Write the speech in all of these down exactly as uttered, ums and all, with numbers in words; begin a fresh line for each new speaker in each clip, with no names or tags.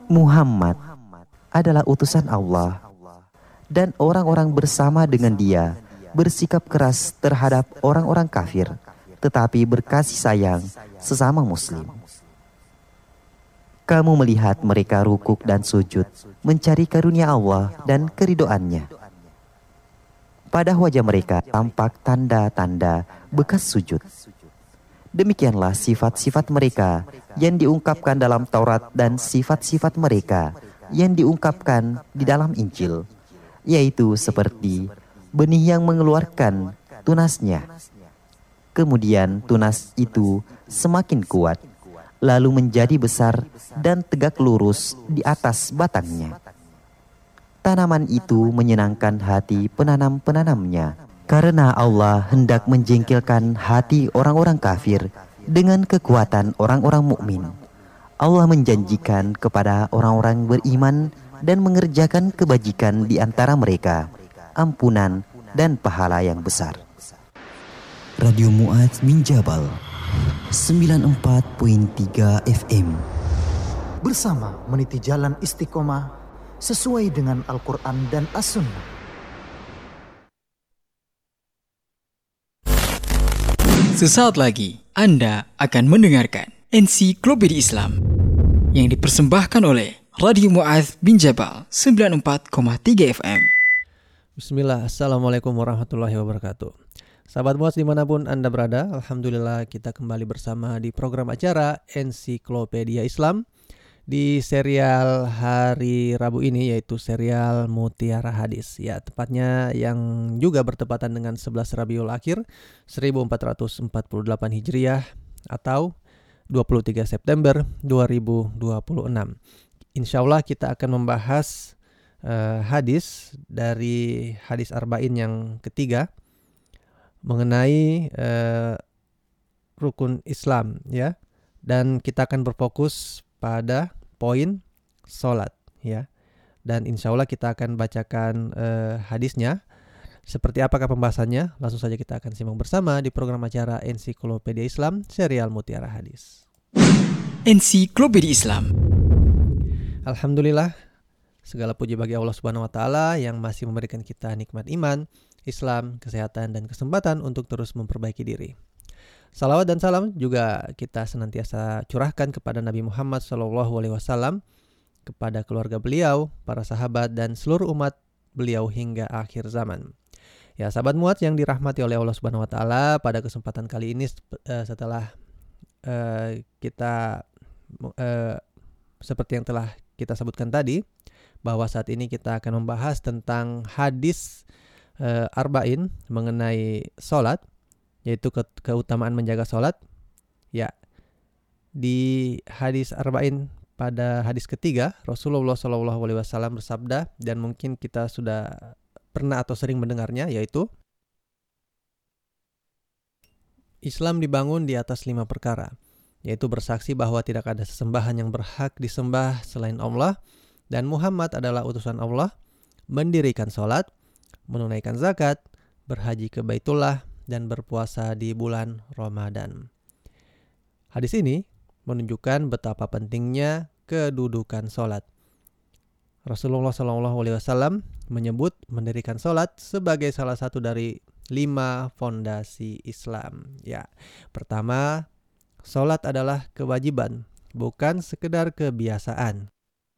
Muhammad adalah utusan Allah, dan orang-orang bersama dengan dia bersikap keras terhadap orang-orang kafir, tetapi berkasih sayang sesama muslim. Kamu melihat mereka rukuk dan sujud, mencari karunia Allah dan keridoannya. Pada wajah mereka tampak tanda-tanda bekas sujud. Demikianlah sifat-sifat mereka yang diungkapkan dalam Taurat dan sifat-sifat mereka yang diungkapkan di dalam Injil, yaitu seperti benih yang mengeluarkan tunasnya. Kemudian tunas itu semakin kuat, lalu menjadi besar dan tegak lurus di atas batangnya. Tanaman itu menyenangkan hati penanam-penanamnya, karena Allah hendak menjengkelkan hati orang-orang kafir dengan kekuatan orang-orang mukmin. Allah menjanjikan kepada orang-orang beriman dan mengerjakan kebajikan di antara mereka ampunan dan pahala yang besar. Radio Mu'adz bin Jabal sembilan puluh empat koma tiga F M.
Bersama meniti jalan istiqomah sesuai dengan Al-Quran dan As-Sunnah.
Sesaat lagi Anda akan mendengarkan Ensiklopedia Islam yang dipersembahkan oleh Radio Mu'adz bin Jabal sembilan puluh empat koma tiga F M.
Bismillah, Assalamualaikum warahmatullahi wabarakatuh. Sahabat Mu'adz dimanapun Anda berada, Alhamdulillah kita kembali bersama di program acara Ensiklopedia Islam di serial hari Rabu ini, yaitu serial Mutiara Hadis. Ya, tepatnya yang juga bertepatan dengan sebelas Rabiul Akhir seribu empat ratus empat puluh delapan Hijriah atau dua puluh tiga September dua ribu dua puluh enam. Insya Allah kita akan membahas uh, hadis dari hadis Arba'in yang ketiga mengenai uh, rukun Islam, ya. Dan kita akan berfokus pada poin sholat, ya. Dan insya Allah kita akan bacakan uh, hadisnya. Seperti apakah pembahasannya? Langsung saja kita akan simak bersama di program acara Ensiklopedia Islam serial Mutiara Hadis.
Ensiklopedia Islam.
Alhamdulillah, segala puji bagi Allah Subhanahu wa taala yang masih memberikan kita nikmat iman, Islam, kesehatan dan kesempatan untuk terus memperbaiki diri. Salawat dan salam juga kita senantiasa curahkan kepada Nabi Muhammad shallallahu alaihi wasallam, kepada keluarga beliau, para sahabat dan seluruh umat beliau hingga akhir zaman. Ya, sahabat Mu'adz yang dirahmati oleh Allah Subhanahu wa taala, pada kesempatan kali ini uh, setelah uh, kita uh, seperti yang telah kita sebutkan tadi, bahwa saat ini kita akan membahas tentang hadis uh, Arba'in mengenai sholat, yaitu ke- keutamaan menjaga sholat. Ya, di hadis Arba'in pada hadis ketiga, Rasulullah shallallahu alaihi wasallam bersabda, dan mungkin kita sudah pernah atau sering mendengarnya, yaitu Islam dibangun di atas lima perkara, yaitu bersaksi bahwa tidak ada sesembahan yang berhak disembah selain Allah, dan Muhammad adalah utusan Allah, mendirikan sholat, menunaikan zakat, berhaji ke Baitullah, dan berpuasa di bulan Ramadan. Hadis ini menunjukkan betapa pentingnya kedudukan sholat. Rasulullah shallallahu alaihi wasallam menyebut mendirikan sholat sebagai salah satu dari lima fondasi Islam. Ya, pertama, sholat adalah kewajiban, bukan sekedar kebiasaan.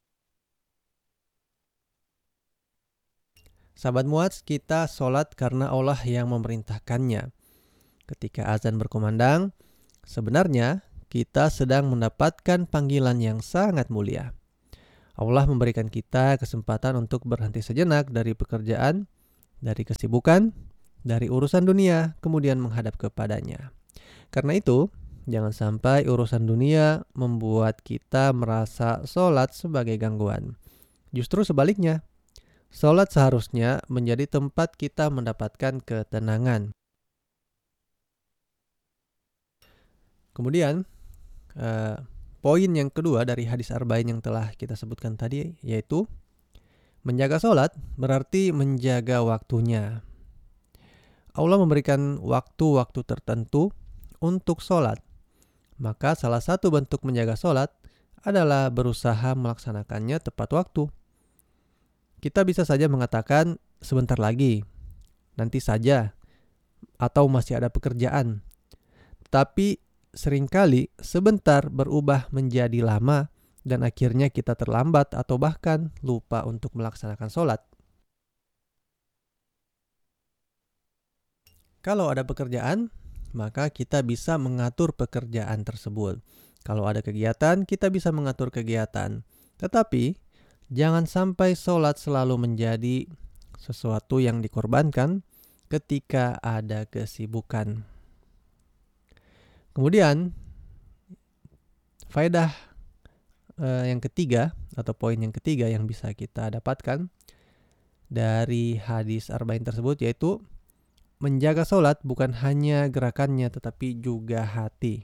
Sahabat Mu'adz, kita sholat karena Allah yang memerintahkannya. Ketika azan berkumandang, sebenarnya kita sedang mendapatkan panggilan yang sangat mulia. Allah memberikan kita kesempatan untuk berhenti sejenak dari pekerjaan, dari kesibukan, dari urusan dunia, kemudian menghadap kepadanya. Karena itu, jangan sampai urusan dunia membuat kita merasa sholat sebagai gangguan. Justru sebaliknya, sholat seharusnya menjadi tempat kita mendapatkan ketenangan. Kemudian, eh, poin yang kedua dari hadis Arba'in yang telah kita sebutkan tadi, yaitu menjaga sholat berarti menjaga waktunya. Allah memberikan waktu-waktu tertentu untuk sholat. Maka salah satu bentuk menjaga sholat adalah berusaha melaksanakannya tepat waktu. Kita bisa saja mengatakan sebentar lagi, nanti saja, atau masih ada pekerjaan. Tapi seringkali sebentar berubah menjadi lama dan akhirnya kita terlambat atau bahkan lupa untuk melaksanakan sholat. Kalau ada pekerjaan, maka kita bisa mengatur pekerjaan tersebut. Kalau ada kegiatan, kita bisa mengatur kegiatan. Tetapi, jangan sampai sholat selalu menjadi sesuatu yang dikorbankan ketika ada kesibukan. Kemudian, faedah eh, yang ketiga atau poin yang ketiga yang bisa kita dapatkan dari hadis arba'in tersebut yaitu menjaga sholat bukan hanya gerakannya tetapi juga hati.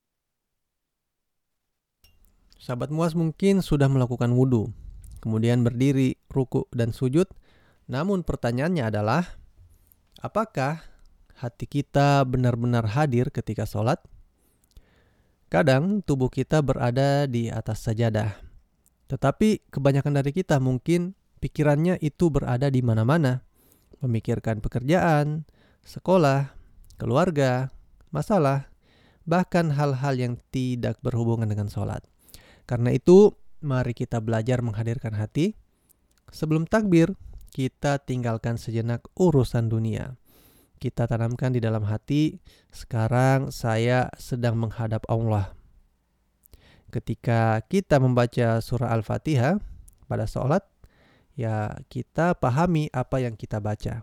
Sahabat Muaz mungkin sudah melakukan wudhu, kemudian berdiri, ruku, dan sujud. Namun pertanyaannya adalah, apakah hati kita benar-benar hadir ketika sholat? Kadang tubuh kita berada di atas sajadah, tetapi kebanyakan dari kita mungkin pikirannya itu berada di mana-mana, memikirkan pekerjaan, sekolah, keluarga, masalah, bahkan hal-hal yang tidak berhubungan dengan sholat. Karena itu, mari kita belajar menghadirkan hati. Sebelum takbir, kita tinggalkan sejenak urusan dunia. Kita tanamkan di dalam hati, sekarang saya sedang menghadap Allah. Ketika kita membaca surah Al-Fatihah pada sholat, ya kita pahami apa yang kita baca.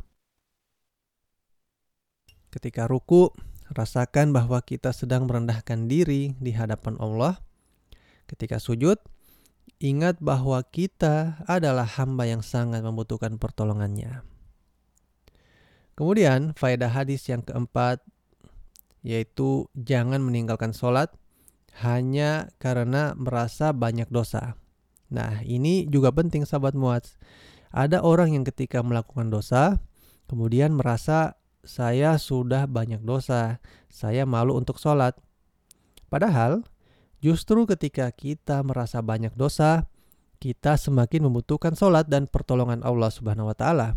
Ketika ruku, rasakan bahwa kita sedang merendahkan diri di hadapan Allah. Ketika sujud, ingat bahwa kita adalah hamba yang sangat membutuhkan pertolongannya. Kemudian, faedah hadis yang keempat, yaitu jangan meninggalkan sholat hanya karena merasa banyak dosa. Nah, ini juga penting sahabat Muaz. Ada orang yang ketika melakukan dosa, kemudian merasa saya sudah banyak dosa, saya malu untuk sholat. Padahal, justru ketika kita merasa banyak dosa, kita semakin membutuhkan sholat dan pertolongan Allah Subhanahu wa Ta'ala.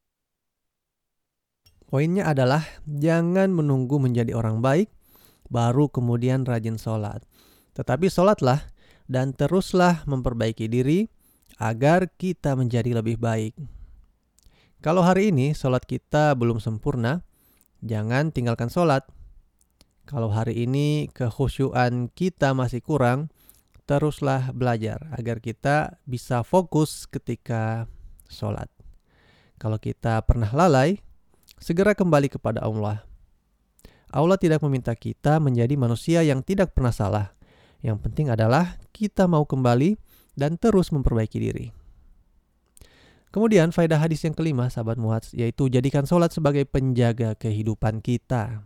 Poinnya adalah jangan menunggu menjadi orang baik, baru kemudian rajin sholat. Tetapi sholatlah dan teruslah memperbaiki diri agar kita menjadi lebih baik. Kalau hari ini sholat kita belum sempurna, jangan tinggalkan sholat. Kalau hari ini kekhusyuan kita masih kurang, teruslah belajar agar kita bisa fokus ketika sholat. Kalau kita pernah lalai, segera kembali kepada Allah. Allah tidak meminta kita menjadi manusia yang tidak pernah salah. Yang penting adalah kita mau kembali dan terus memperbaiki diri. Kemudian faedah hadis yang kelima sahabat Muaz, yaitu jadikan sholat sebagai penjaga kehidupan kita.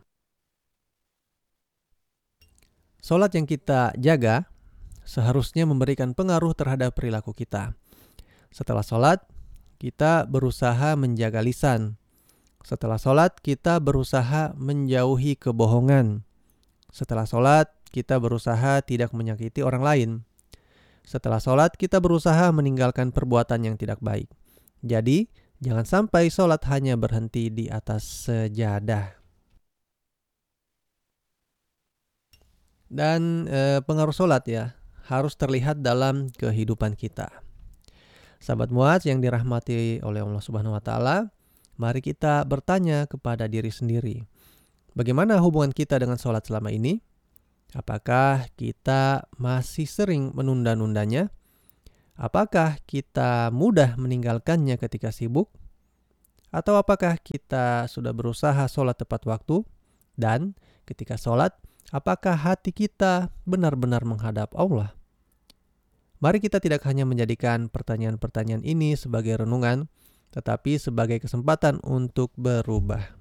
Sholat yang kita jaga seharusnya memberikan pengaruh terhadap perilaku kita. Setelah sholat, kita berusaha menjaga lisan. Setelah sholat, kita berusaha menjauhi kebohongan. Setelah sholat, kita berusaha tidak menyakiti orang lain. Setelah sholat, kita berusaha meninggalkan perbuatan yang tidak baik. Jadi, jangan sampai sholat hanya berhenti di atas sejadah. Dan e, pengaruh sholat ya, harus terlihat dalam kehidupan kita. Sahabat Muaz yang dirahmati oleh Allah Subhanahu wa Ta'ala, mari kita bertanya kepada diri sendiri. Bagaimana hubungan kita dengan sholat selama ini? Apakah kita masih sering menunda-nundanya? Apakah kita mudah meninggalkannya ketika sibuk? Atau apakah kita sudah berusaha sholat tepat waktu? Dan ketika sholat, apakah hati kita benar-benar menghadap Allah? Mari kita tidak hanya menjadikan pertanyaan-pertanyaan ini sebagai renungan, tetapi sebagai kesempatan untuk berubah.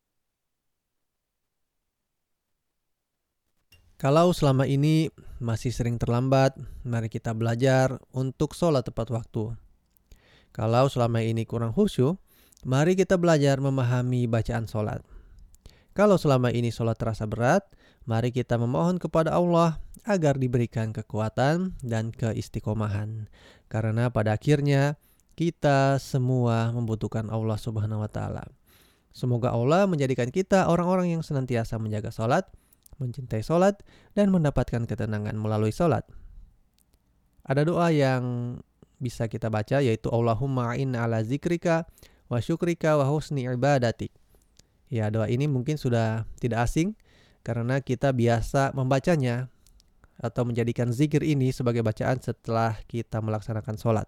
Kalau selama ini masih sering terlambat, mari kita belajar untuk sholat tepat waktu. Kalau selama ini kurang khusyuk, mari kita belajar memahami bacaan sholat. Kalau selama ini sholat terasa berat, Mari kita memohon kepada Allah agar diberikan kekuatan dan keistiqomahan. Karena pada akhirnya kita semua membutuhkan Allah Subhanahu wa taala. Semoga Allah menjadikan kita orang-orang yang senantiasa menjaga salat, mencintai salat, dan mendapatkan ketenangan melalui salat. Ada doa yang bisa kita baca, yaitu Allahumma a'inna ala zikrika wa syukrika wa husni ibadatik. Ya, doa ini mungkin sudah tidak asing karena kita biasa membacanya atau menjadikan zikir ini sebagai bacaan setelah kita melaksanakan sholat.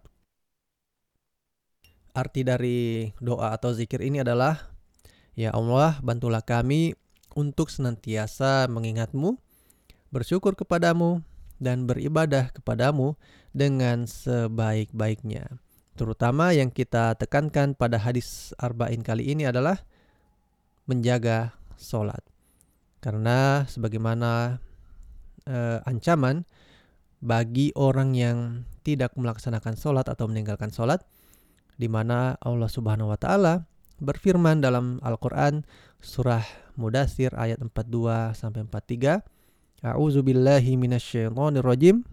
Arti dari doa atau zikir ini adalah, ya Allah, bantulah kami untuk senantiasa mengingat-Mu, bersyukur kepadamu, dan beribadah kepadamu dengan sebaik-baiknya. Terutama yang kita tekankan pada hadis arba'in kali ini adalah menjaga sholat. Karena sebagaimana eh, ancaman bagi orang yang tidak melaksanakan sholat atau meninggalkan sholat, di mana Allah Subhanahu wa taala berfirman dalam Al-Qur'an surah Mudaththir ayat empat puluh dua sampai empat puluh tiga, A'udzubillahi minasyaitonir rajim.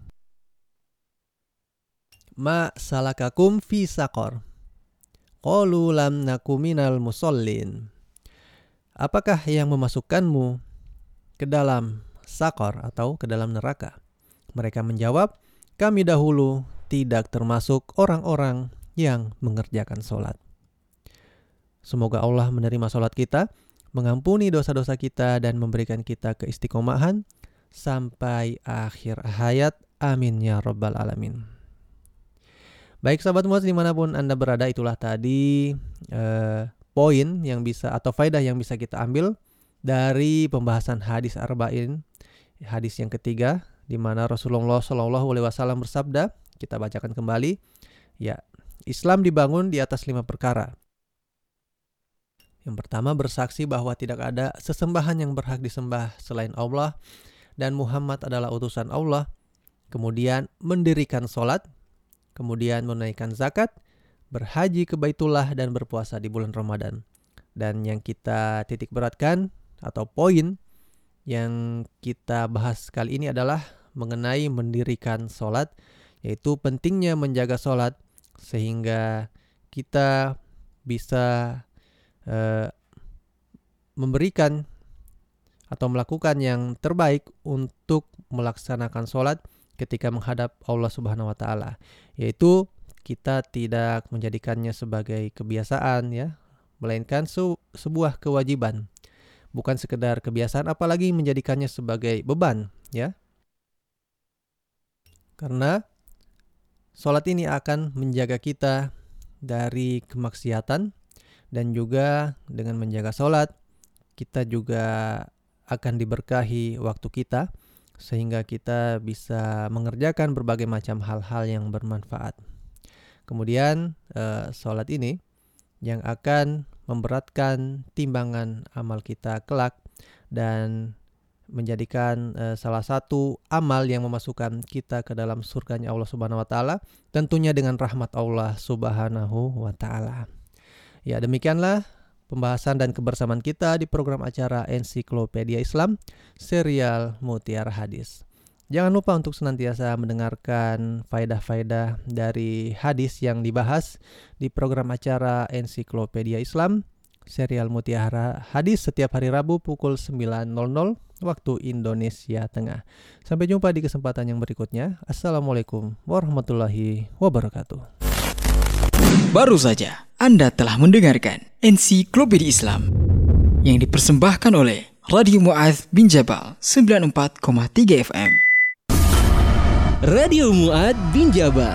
Ma salakakum fi saqar? Qalu lam naku minal musallin. Apakah yang memasukkanmu ke dalam sakor atau ke dalam neraka? Mereka menjawab, kami dahulu tidak termasuk orang-orang yang mengerjakan sholat. Semoga Allah menerima sholat kita, mengampuni dosa-dosa kita, dan memberikan kita keistiqomahan sampai akhir hayat. Amin ya rabbal alamin. Baik sahabat muaz dimanapun Anda berada, itulah tadi eh, poin yang bisa atau faedah yang bisa kita ambil dari pembahasan hadis arba'in, hadis yang ketiga, di mana Rasulullah shallallahu alaihi wasallam bersabda, kita bacakan kembali, ya, Islam dibangun di atas lima perkara. Yang pertama, bersaksi bahwa tidak ada sesembahan yang berhak disembah selain Allah dan Muhammad adalah utusan Allah. Kemudian mendirikan sholat, kemudian menunaikan zakat, berhaji ke Baitullah, dan berpuasa di bulan Ramadan. Dan yang kita titik beratkan atau poin yang kita bahas kali ini adalah mengenai mendirikan sholat, yaitu pentingnya menjaga sholat sehingga kita bisa eh, memberikan atau melakukan yang terbaik untuk melaksanakan sholat ketika menghadap Allah Subhanahu wa taala, yaitu kita tidak menjadikannya sebagai kebiasaan, ya, melainkan su- sebuah kewajiban. Bukan sekedar kebiasaan, apalagi menjadikannya sebagai beban, ya. Karena sholat ini akan menjaga kita dari kemaksiatan, dan juga dengan menjaga sholat kita juga akan diberkahi waktu kita, sehingga kita bisa mengerjakan berbagai macam hal-hal yang bermanfaat. Kemudian eh, sholat ini yang akan memberatkan timbangan amal kita kelak dan menjadikan eh, salah satu amal yang memasukkan kita ke dalam surganya Allah Subhanahu wa taala, tentunya dengan rahmat Allah Subhanahu wa taala. Ya, demikianlah pembahasan dan kebersamaan kita di program acara Ensiklopedia Islam serial Mutiara Hadis. Jangan lupa untuk senantiasa mendengarkan faedah-faedah dari hadis yang dibahas di program acara Ensiklopedia Islam serial Mutiara Hadis setiap hari Rabu pukul sembilan waktu Indonesia Tengah. Sampai jumpa di kesempatan yang berikutnya. Assalamualaikum warahmatullahi wabarakatuh.
Baru saja Anda telah mendengarkan Ensiklopedia Islam yang dipersembahkan oleh Radio Mu'adz bin Jabal sembilan puluh empat koma tiga F M.
Radio Mu'adz bin Jabal.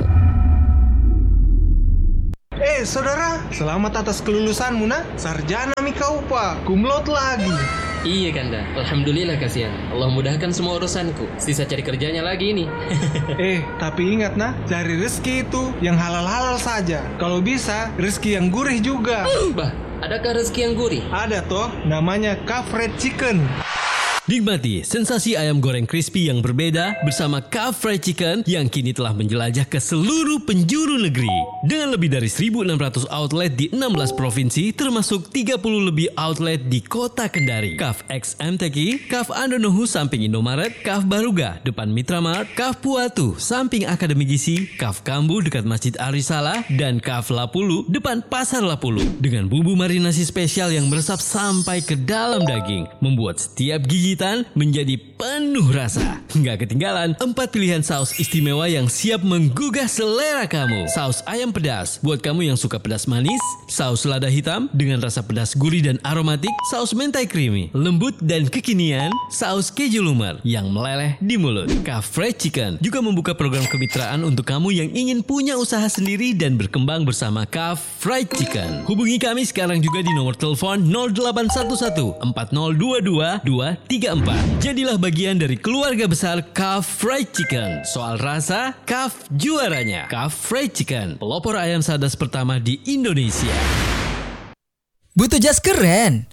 Eh saudara, selamat atas kelulusanmu nak. Sarjana mi kau pak, kumlot lagi.
Iya Kanda, alhamdulillah kasihan. Allah mudahkan semua urusanku. Sisa cari kerjanya lagi ini.
Eh, tapi ingat nak, cari rezeki itu yang halal-halal saja. Kalau bisa, rezeki yang gurih juga.
Bah, adakah rezeki yang gurih?
Ada toh, namanya kafret chicken.
Nikmati sensasi ayam goreng crispy yang berbeda bersama Kaf Fried Chicken yang kini telah menjelajah ke seluruh penjuru negeri. Dengan lebih dari seribu enam ratus outlet di enam belas provinsi termasuk tiga puluh lebih outlet di kota Kendari. Kaf X M T K, Kaf Andonohu samping Indomaret, Kaf Baruga depan Mitramart, Kaf Puatu samping Akademi Gizi, Kaf Kambu dekat Masjid Arisala, dan Kaf Lapulu depan Pasar Lapulu. Dengan bumbu marinasi spesial yang meresap sampai ke dalam daging, membuat setiap gigi menjadi penuh rasa. Nggak ketinggalan empat pilihan saus istimewa yang siap menggugah selera kamu. Saus ayam pedas buat kamu yang suka pedas manis, saus lada hitam dengan rasa pedas gurih dan aromatik, saus mentai creamy, lembut dan kekinian, saus keju lumer yang meleleh di mulut. Kaf Fried Chicken juga membuka program kemitraan untuk kamu yang ingin punya usaha sendiri dan berkembang bersama Kaf Fried Chicken. Hubungi kami sekarang juga di nomor telepon nol delapan satu satu empat nol dua dua dua tiga empat. Jadilah bagian dari keluarga besar Kaf Fried Chicken. Soal rasa, Kaf juaranya. Kaf Fried Chicken, pelopor ayam sadas pertama di Indonesia.
Butuh jas keren?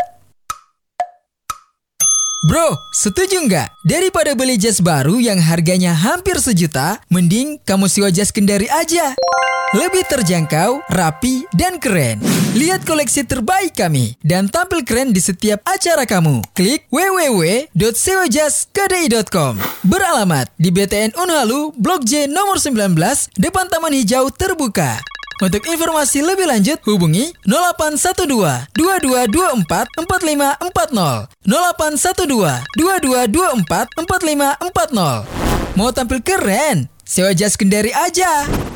Bro, setuju nggak? Daripada beli jas baru yang harganya hampir sejuta, mending kamu sewa jas Kendari aja. Lebih terjangkau, rapi, dan keren. Lihat koleksi terbaik kami dan tampil keren di setiap acara kamu. Klik w w w dot sewa jas k d i dot com. Beralamat di B T N Unhalu, Blok J nomor sembilan belas, depan Taman Hijau Terbuka. Untuk informasi lebih lanjut, hubungi nol delapan satu dua dua dua dua empat empat lima empat nol, nol delapan satu dua dua dua dua empat empat lima empat nol. Mau tampil keren? Sewa jas Kendari aja.